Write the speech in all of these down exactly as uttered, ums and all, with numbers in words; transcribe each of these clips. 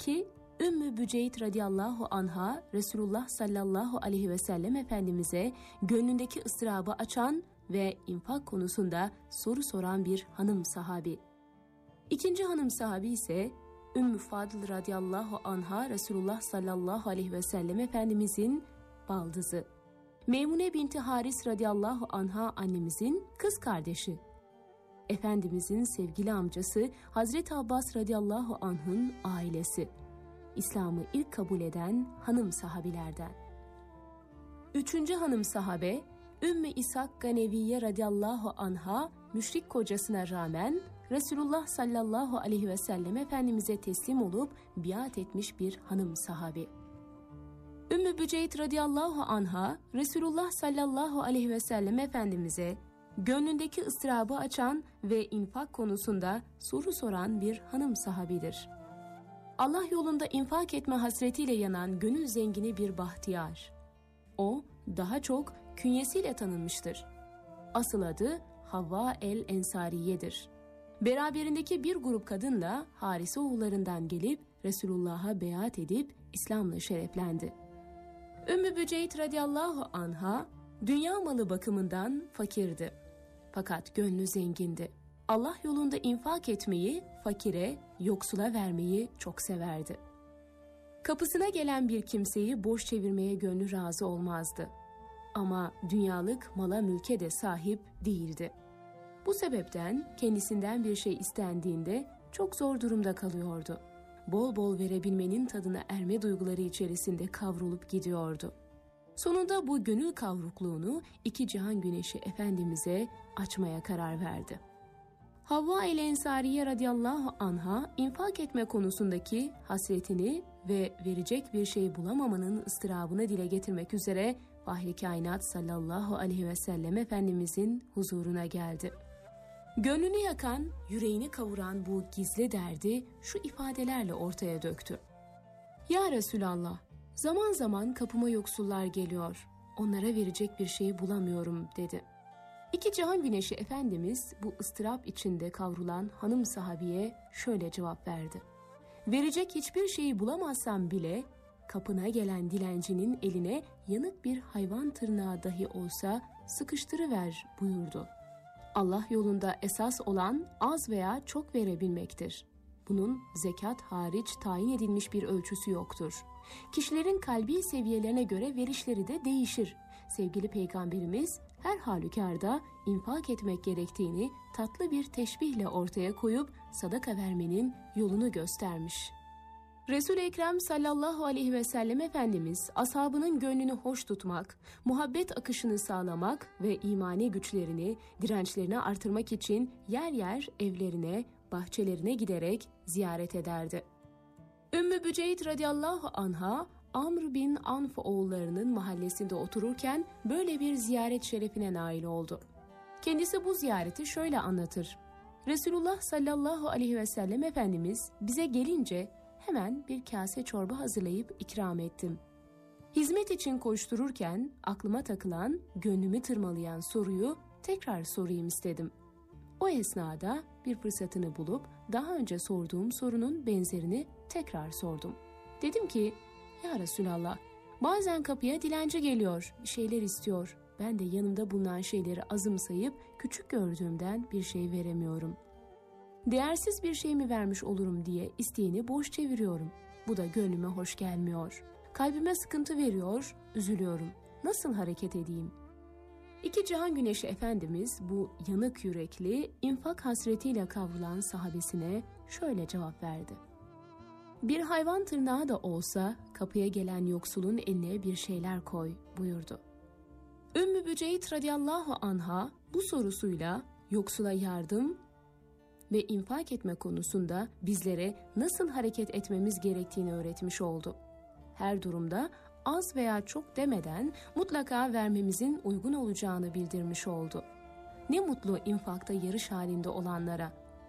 ki Ümmü Büceyt radıyallahu anha Resulullah sallallahu aleyhi ve sellem Efendimiz'e gönlündeki ıstırabı açan ve infak konusunda soru soran bir hanım sahabi. İkinci hanım sahabi ise Ümmü Fadıl radıyallahu anha Resulullah sallallahu aleyhi ve sellem Efendimiz'in baldızı. Meymune binti Haris radıyallahu anha annemizin kız kardeşi. Efendimizin sevgili amcası Hazreti Abbas radıyallahu anh'ın ailesi. İslam'ı ilk kabul eden hanım sahabilerden. Üçüncü hanım sahabe Ümmü İshak Ganeviye radıyallahu anha müşrik kocasına rağmen Resulullah sallallahu aleyhi ve sellem Efendimiz'e teslim olup biat etmiş bir hanım sahabi. Ümmü Büceyt radıyallahu anha Resulullah sallallahu aleyhi ve sellem Efendimiz'e gönlündeki ıstırabı açan ve infak konusunda soru soran bir hanım sahabidir. Allah yolunda infak etme hasretiyle yanan gönül zengini bir bahtiyar. O daha çok künyesiyle tanınmıştır. Asıl adı Havva el-Ensariye'dir. Beraberindeki bir grup kadınla Harise oğullarından gelip Resulullah'a beyat edip İslam'la şereflendi. Ümmü Büceyt radıyallahu anha dünya malı bakımından fakirdi. Fakat gönlü zengindi. Allah yolunda infak etmeyi, fakire, yoksula vermeyi çok severdi. Kapısına gelen bir kimseyi boş çevirmeye gönlü razı olmazdı. Ama dünyalık mala mülke de sahip değildi. Bu sebepten kendisinden bir şey istendiğinde çok zor durumda kalıyordu. Bol bol verebilmenin tadına erme duyguları içerisinde kavrulup gidiyordu. Sonunda bu gönül kavrukluğunu iki cihan güneşi Efendimiz'e açmaya karar verdi. Havva el-Ensariye radıyallahu anha infak etme konusundaki hasretini ve verecek bir şey bulamamanın ıstırabını dile getirmek üzere Fahri Kainat sallallahu aleyhi ve sellem Efendimizin huzuruna geldi. Gönlünü yakan, yüreğini kavuran bu gizli derdi şu ifadelerle ortaya döktü. Ya Resulallah, zaman zaman kapıma yoksullar geliyor, onlara verecek bir şey bulamıyorum dedi. İki cihan güneşi Efendimiz bu ıstırap içinde kavrulan hanım sahabiye şöyle cevap verdi. Verecek hiçbir şeyi bulamazsam bile kapına gelen dilencinin eline yanık bir hayvan tırnağı dahi olsa sıkıştırıver buyurdu. Allah yolunda esas olan az veya çok verebilmektir. Bunun zekat hariç tayin edilmiş bir ölçüsü yoktur. Kişilerin kalbi seviyelerine göre verişleri de değişir. Sevgili Peygamberimiz her halükarda infak etmek gerektiğini tatlı bir teşbihle ortaya koyup sadaka vermenin yolunu göstermiş. Resul-i Ekrem sallallahu aleyhi ve sellem Efendimiz ashabının gönlünü hoş tutmak, muhabbet akışını sağlamak ve imani güçlerini, dirençlerini artırmak için yer yer evlerine, bahçelerine giderek ziyaret ederdi. Ümmü Büceyt radıyallahu anha Amr bin Anf oğullarının mahallesinde otururken böyle bir ziyaret şerefine nail oldu. Kendisi bu ziyareti şöyle anlatır. Resulullah sallallahu aleyhi ve sellem Efendimiz bize gelince hemen bir kase çorba hazırlayıp ikram ettim. Hizmet için koştururken aklıma takılan, gönlümü tırmalayan soruyu tekrar sorayım istedim. O esnada bir fırsatını bulup daha önce sorduğum sorunun benzerini tekrar sordum. Dedim ki, ya Resulallah, bazen kapıya dilenci geliyor, bir şeyler istiyor. Ben de yanımda bulunan şeyleri azımsayıp küçük gördüğümden bir şey veremiyorum. Değersiz bir şey mi vermiş olurum diye isteğini boş çeviriyorum. Bu da gönlüme hoş gelmiyor. Kalbime sıkıntı veriyor, üzülüyorum. Nasıl hareket edeyim? İki cihan güneşi Efendimiz bu yanık yürekli, infak hasretiyle kavrulan sahabesine şöyle cevap verdi. Bir hayvan tırnağı da olsa kapıya gelen yoksulun eline bir şeyler koy buyurdu. Ümmü Büceyt radıyallahu anha bu sorusuyla yoksula yardım ve infak etme konusunda bizlere nasıl hareket etmemiz gerektiğini öğretmiş oldu. Her durumda az veya çok demeden mutlaka vermemizin uygun olacağını bildirmiş oldu. Ne mutlu infakta yarış halinde olanlara.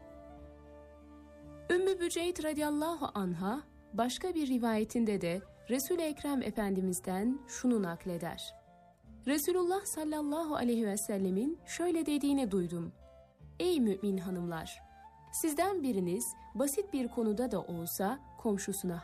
Ümmü Büceyt radıyallahu anha başka bir rivayetinde de Resul-i Ekrem Efendimiz'den şunu nakleder. Resulullah sallallahu aleyhi ve sellemin şöyle dediğini duydum. Ey mümin hanımlar! Sizden biriniz basit bir konuda da olsa komşusuna